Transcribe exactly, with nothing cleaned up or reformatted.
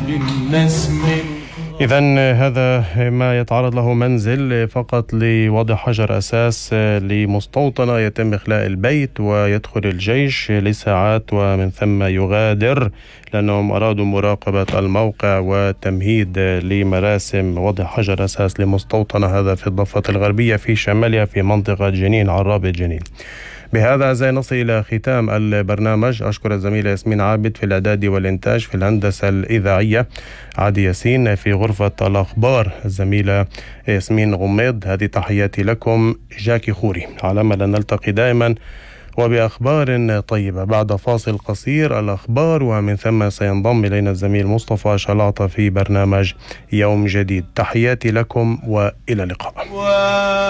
إذن هذا ما يتعرض له منزل فقط لوضع حجر أساس لمستوطنة، يتم إخلاء البيت ويدخل الجيش لساعات ومن ثم يغادر، لأنهم أرادوا مراقبة الموقع وتمهيد لمراسم وضع حجر أساس لمستوطنة، هذا في الضفة الغربية في شمالها في منطقة جنين عرابة جنين. بهذا زي نصل إلى ختام البرنامج. أشكر الزميلة ياسمين عابد في الإعداد والإنتاج، في الهندسة الإذاعية عادي ياسين، في غرفة الأخبار الزميلة ياسمين غميض. هذه تحياتي لكم، جاكي خوري، على أمل أن نلتقي دائما وبأخبار طيبة. بعد فاصل قصير الأخبار، ومن ثم سينضم إلينا الزميل مصطفى شلاطة في برنامج يوم جديد. تحياتي لكم وإلى اللقاء.